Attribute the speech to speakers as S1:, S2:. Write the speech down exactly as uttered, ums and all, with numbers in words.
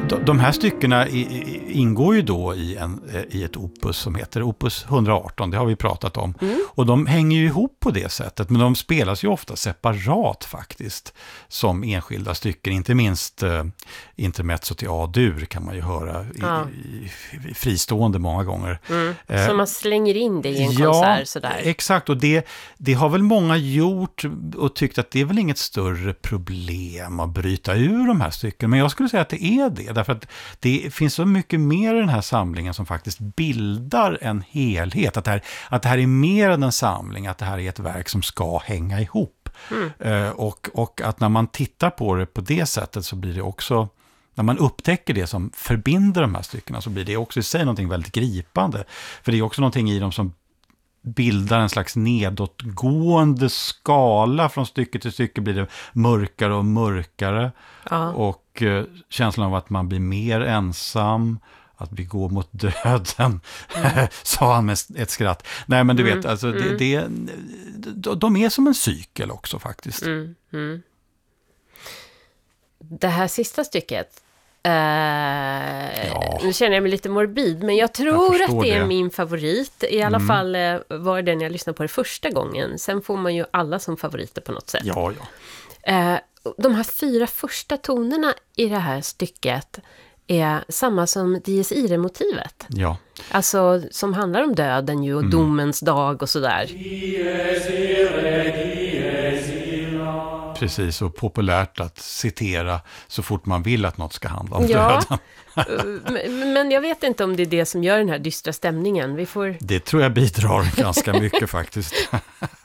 S1: de, de här styckena i, i, ingår ju då i, en, i ett opus som heter Opus hundraarton, det har vi pratat om. Mm. Och de hänger ju ihop på det sättet, men de spelas ju ofta separat faktiskt, som enskilda stycken. Inte minst eh, intermezzo till A-dur kan man ju höra i, ja. i, i fristående många gånger.
S2: Mm.
S1: Eh,
S2: så man slänger in det i en
S1: ja,
S2: konsert sådär.
S1: Exakt, och det, det har väl många gjort och tyckt att det är väl inget större problem att bryta ur de här stycken. Men jag skulle säga att det är det, därför att det finns så mycket mer i den här samlingen som faktiskt bildar en helhet. Att det här, att det här är mer än en samling, att det här är ett verk som ska hänga ihop. Mm. Uh, och, och att när man tittar på det på det sättet så blir det också, när man upptäcker det som förbinder de här styckena, så blir det också i sig någonting väldigt gripande. För det är också någonting i dem som bildar en slags nedåtgående skala. Från stycke till stycke blir det mörkare och mörkare. Ja. Och eh, känslan av att man blir mer ensam, att vi går mot döden, mm. sa han med ett skratt. Nej, men du mm. vet, alltså, mm. det, det, de, de är som en cykel också faktiskt.
S2: Mm. Mm. Det här sista stycket, Uh, ja. Nu känner jag mig lite morbid, men jag tror jag att det är det. min favorit. I alla mm. fall uh, var det den jag lyssnade på det första gången. Sen får man ju alla som favoriter på något sätt.
S1: Ja, ja.
S2: Uh, de här fyra första tonerna i det här stycket är samma som Dies Irae-motivet.
S1: Ja.
S2: Alltså som handlar om döden ju och mm. domens dag och sådär.
S3: Dies irae, dies irae.
S1: Precis, och populärt att citera så fort man vill att något ska handla om
S2: ja,
S1: döden.
S2: Men jag vet inte om det är det som gör den här dystra stämningen. Vi får...
S1: Det tror jag bidrar ganska mycket faktiskt.